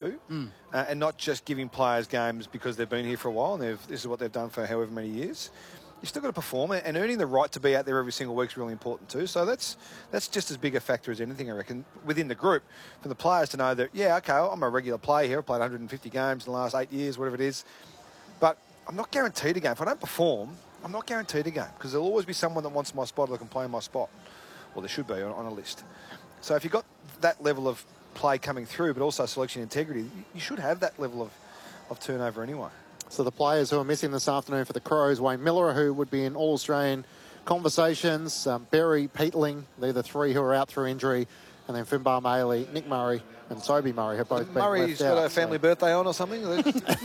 too, and not just giving players games because they've been here for a while and this is what they've done for however many years. You've still got to perform, and earning the right to be out there every single week is really important too. So that's just as big a factor as anything, I reckon, within the group, for the players to know that, yeah, okay, I'm a regular player here. I've played 150 games in the last 8 years, whatever it is, but I'm not guaranteed a game. If I don't perform, I'm not guaranteed a game, because there'll always be someone that wants my spot or that can play in my spot. Well, there should be on a list. So if you've got that level of play coming through, but also selection integrity, you should have that level of turnover anyway. So the players who are missing this afternoon for the Crows, Wayne Miller, who would be in All-Australian conversations, Berry, Peatling, they're the three who are out through injury, and then Finbar Maley, Nick Murray and Toby Murray have both been Murray's left out. got a family birthday on or something. They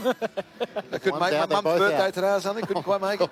couldn't make my mum's birthday today or something. Couldn't quite make it.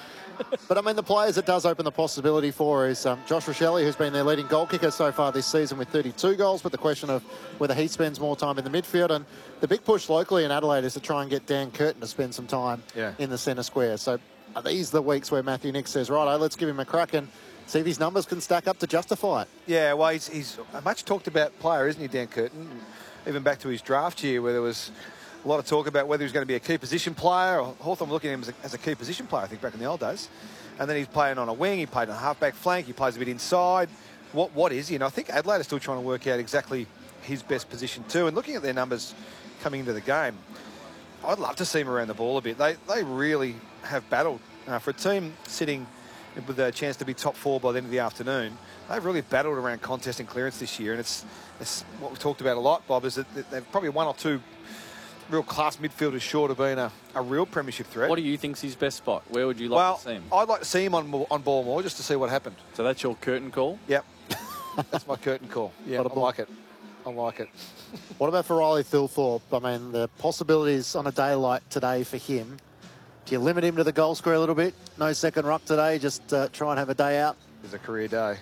But, I mean, the players it does open the possibility for is Josh Rochelle, who's been their leading goal kicker so far this season with 32 goals, but the question of whether he spends more time in the midfield. And the big push locally in Adelaide is to try and get Dan Curtin to spend some time in the centre square. So are these the weeks where Matthew Nicks says, right, let's give him a crack and see if his numbers can stack up to justify it? Yeah, well, he's a much talked about player, isn't he, Dan Curtin? Even back to his draft year where there was a lot of talk about whether he's going to be a key position player. Hawthorn looking at him as a key position player, I think, back in the old days. And then he's playing on a wing, he played on a half-back flank, he plays a bit inside. What is he? And I think Adelaide are still trying to work out exactly his best position too. And looking at their numbers coming into the game, I'd love to see him around the ball a bit. They really have battled. For a team sitting with a chance to be top 4 by the end of the afternoon, they've really battled around contest and clearance this year. And it's what we've talked about a lot, Bob, is that they've probably one or two real class midfielders short of being a real premiership threat. What do you think's his best spot? Where would you like to see him? I'd like to see him on ball more, just to see what happened. So that's your curtain call? Yep. That's my curtain call. Yeah, I like it. I like it. What about for Riley Thilthorpe? I mean, the possibilities on a day like today for him. Do you limit him to the goal square a little bit? No second ruck today, just try and have a day out? It's a career day.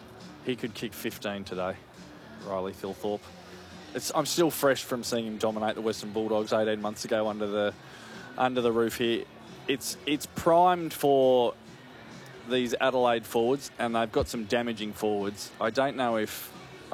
He could kick 15 today, Riley Thilthorpe. I'm still fresh from seeing him dominate the Western Bulldogs 18 months ago under the roof here. It's primed for these Adelaide forwards, and they've got some damaging forwards. I don't know if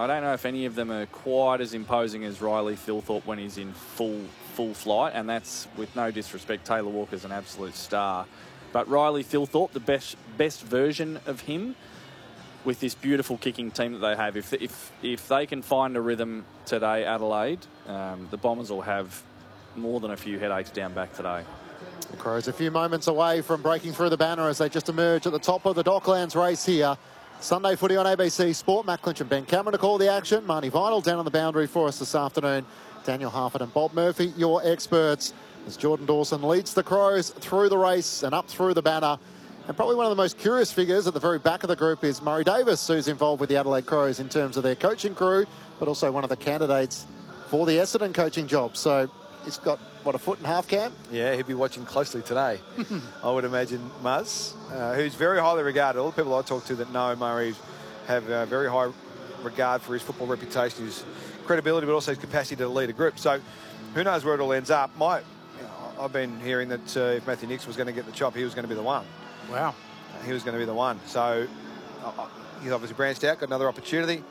any of them are quite as imposing as Riley Thilthorpe when he's in full flight, and that's with no disrespect. Taylor Walker's an absolute star, but Riley Thilthorpe, the best version of him, with this beautiful kicking team that they have. If they can find a rhythm today, Adelaide, the Bombers will have more than a few headaches down back today. The Crows a few moments away from breaking through the banner as they just emerge at the top of the Docklands race here. Sunday footy on ABC Sport. Matt Clinch and Ben Cameron to call the action. Marnie Vital down on the boundary for us this afternoon. Daniel Harford and Bob Murphy, your experts, as Jordan Dawson leads the Crows through the race and up through the banner. And probably one of the most curious figures at the very back of the group is Murray Davis, who's involved with the Adelaide Crows in terms of their coaching crew, but also one of the candidates for the Essendon coaching job. So he's got, what, a foot and a half, Cam? Yeah, he'll be watching closely today, I would imagine, Muzz, who's very highly regarded. All the people I talk to that know Murray have very high regard for his football reputation, his credibility, but also his capacity to lead a group. So who knows where it all ends up. I've been hearing that if Matthew Nicks was going to get the chop, he was going to be the one. Wow. He was going to be the one. So he's obviously branched out, got another opportunity.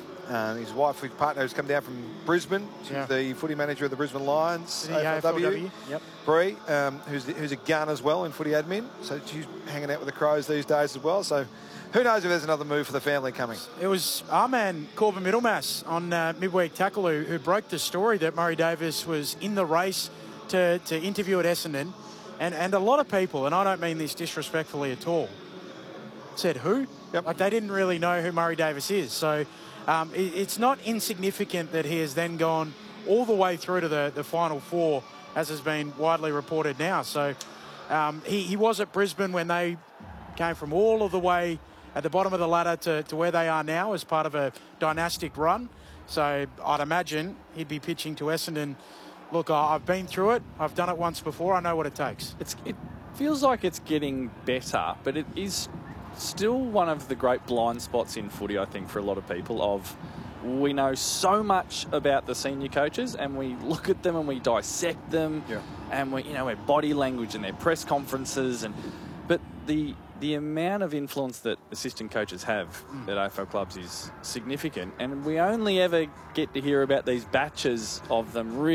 His wife, his partner, has come down from Brisbane. She's the footy manager of the Brisbane Lions, AFLW. Yep. Bree, who's a gun as well in footy admin. So she's hanging out with the Crows these days as well. So who knows if there's another move for the family coming. It was our man, Corbin Middlemass, on Midweek Tackle who broke the story that Murray Davis was in the race to interview at Essendon. And a lot of people, and I don't mean this disrespectfully at all, said who? Yep. Like they didn't really know who Murray Davis is. So it's not insignificant that he has then gone all the way through to the Final Four, as has been widely reported now. So he was at Brisbane when they came from all of the way at the bottom of the ladder to where they are now as part of a dynastic run. So I'd imagine he'd be pitching to Essendon. Look, I've been through it. I've done it once before. I know what it takes. It feels like it's getting better, but it is still one of the great blind spots in footy, I think, for a lot of people. We know so much about the senior coaches, and we look at them and we dissect them, and we're body language and their press conferences, but the amount of influence that assistant coaches have at AFL clubs is significant, and we only ever get to hear about these batches of them really